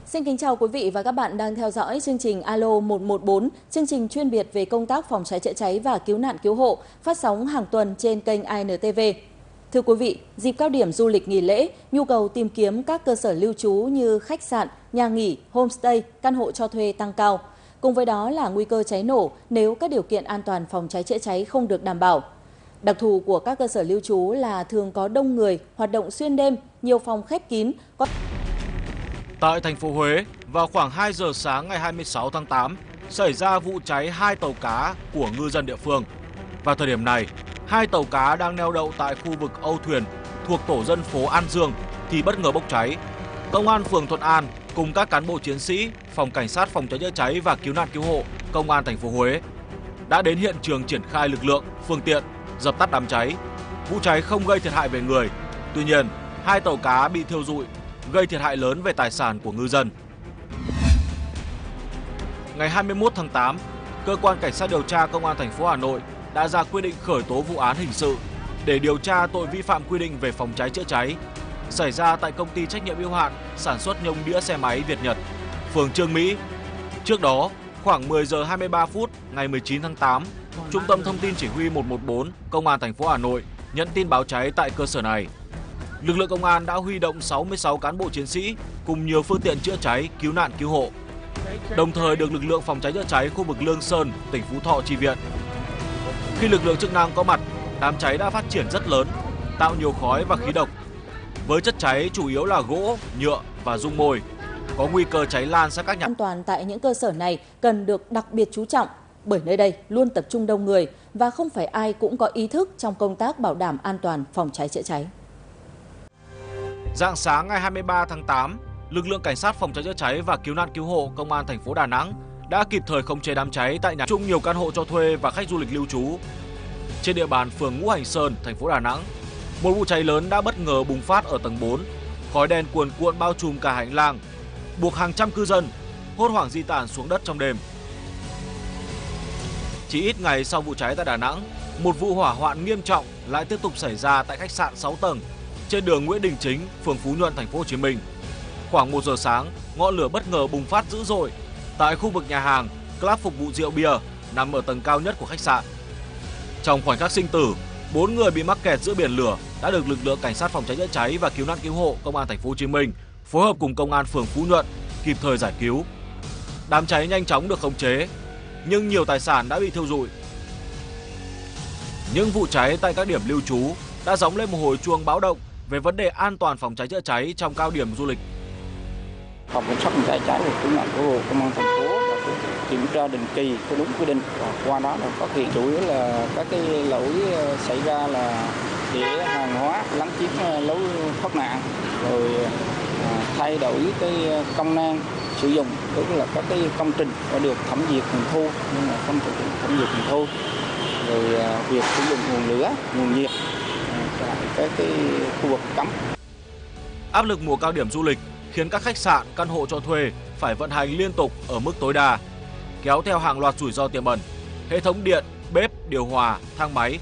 Xin kính chào quý vị và các bạn đang theo dõi chương trình Alo 114, chương trình chuyên biệt về công tác phòng cháy chữa cháy và cứu nạn cứu hộ, phát sóng hàng tuần trên kênh INTV. Thưa quý vị, dịp cao điểm du lịch nghỉ lễ, nhu cầu tìm kiếm các cơ sở lưu trú như khách sạn, nhà nghỉ, homestay, căn hộ cho thuê tăng cao. Cùng với đó là nguy cơ cháy nổ nếu các điều kiện an toàn phòng cháy chữa cháy không được đảm bảo. Đặc thù của các cơ sở lưu trú là thường có đông người, hoạt động xuyên đêm, nhiều phòng khép kín. Tại thành phố Huế, vào khoảng 2 giờ sáng ngày 26 tháng 8, xảy ra vụ cháy 2 tàu cá của ngư dân địa phương. Vào thời điểm này, 2 tàu cá đang neo đậu tại khu vực âu thuyền thuộc tổ dân phố An Dương thì bất ngờ bốc cháy. Công an phường Thuận An cùng các cán bộ chiến sĩ, phòng cảnh sát phòng cháy chữa cháy và cứu nạn cứu hộ, công an thành phố Huế đã đến hiện trường triển khai lực lượng, phương tiện dập tắt đám cháy. Vụ cháy không gây thiệt hại về người. Tuy nhiên, 2 tàu cá bị thiêu rụi, gây thiệt hại lớn về tài sản của ngư dân. Ngày 21 tháng 8, cơ quan cảnh sát điều tra công an thành phố Hà Nội đã ra quyết định khởi tố vụ án hình sự để điều tra tội vi phạm quy định về phòng cháy chữa cháy xảy ra tại công ty trách nhiệm hữu hạn sản xuất nhông đĩa xe máy Việt Nhật, phường Trương Mỹ. Trước đó, khoảng 10 giờ 23 phút ngày 19 tháng 8, Trung tâm Thông tin Chỉ huy 114 Công an thành phố Hà Nội nhận tin báo cháy tại cơ sở này. Lực lượng công an đã huy động 66 cán bộ chiến sĩ cùng nhiều phương tiện chữa cháy, cứu nạn cứu hộ. Đồng thời được lực lượng phòng cháy chữa cháy khu vực Lương Sơn, tỉnh Phú Thọ chi viện. Khi lực lượng chức năng có mặt, đám cháy đã phát triển rất lớn, tạo nhiều khói và khí độc. Với chất cháy chủ yếu là gỗ, nhựa và dung môi, có nguy cơ cháy lan sang các nhà. An toàn tại những cơ sở này cần được đặc biệt chú trọng, bởi nơi đây luôn tập trung đông người và không phải ai cũng có ý thức trong công tác bảo đảm an toàn phòng cháy chữa cháy. Rạng sáng ngày 23 tháng 8, lực lượng cảnh sát phòng cháy chữa cháy và cứu nạn cứu hộ công an thành phố Đà Nẵng đã kịp thời khống chế đám cháy tại nhà chung nhiều căn hộ cho thuê và khách du lịch lưu trú trên địa bàn phường Ngũ Hành Sơn, thành phố Đà Nẵng. Một vụ cháy lớn đã bất ngờ bùng phát ở tầng 4, khói đen cuồn cuộn bao trùm cả hành lang, buộc hàng trăm cư dân hốt hoảng di tản xuống đất trong đêm. Chỉ ít ngày sau vụ cháy tại Đà Nẵng, một vụ hỏa hoạn nghiêm trọng lại tiếp tục xảy ra tại khách sạn 6 tầng trên đường Nguyễn Đình Chính, phường Phú Nhuận, thành phố Hồ Chí Minh. Khoảng 1 giờ sáng, ngọn lửa bất ngờ bùng phát dữ dội tại khu vực nhà hàng, club phục vụ rượu bia nằm ở tầng cao nhất của khách sạn. Trong khoảnh khắc sinh tử, 4 người bị mắc kẹt giữa biển lửa đã được lực lượng cảnh sát phòng cháy chữa cháy và cứu nạn cứu hộ công an thành phố Hồ Chí Minh phối hợp cùng công an phường Phú Nhuận kịp thời giải cứu. Đám cháy nhanh chóng được khống chế, nhưng nhiều tài sản đã bị thiêu rụi. Những vụ cháy tại các điểm lưu trú đã gióng lên một hồi chuông báo động về vấn đề an toàn phòng cháy chữa cháy trong cao điểm du lịch. Phòng cảnh sát phòng cháy chữa cháy và cứu nạn cứu hộ công an thành phố đã kiểm tra định kỳ theo đúng quy định, và qua đó là phát hiện chủ yếu là các cái lỗi xảy ra là để hàng hóa lấn chiếm lối thoát nạn, rồi thay đổi cái công năng sử dụng, tức là các cái công trình đã được thẩm duyệt nghiệm thu nhưng mà không thực hiện thẩm duyệt nghiệm thu, rồi việc sử dụng nguồn lửa, nguồn nhiệt tại các cái khu vực cấm. Áp lực mùa cao điểm du lịch khiến các khách sạn, căn hộ cho thuê phải vận hành liên tục ở mức tối đa, kéo theo hàng loạt rủi ro tiềm ẩn. Hệ thống điện, bếp, điều hòa, thang máy